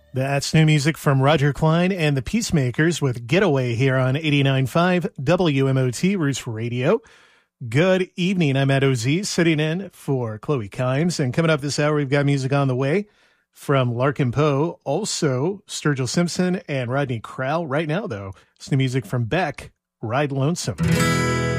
That's new music from Roger Klein and the Peacemakers with Getaway here on 89.5 WMOT Roots Radio. Good evening. I'm Ed Oz, sitting in for Chloe Kimes. And coming up this hour, we've got music on the way from Larkin Poe, also Sturgill Simpson and Rodney Crowell. Right now, though, it's new music from Beck, Ride Lonesome.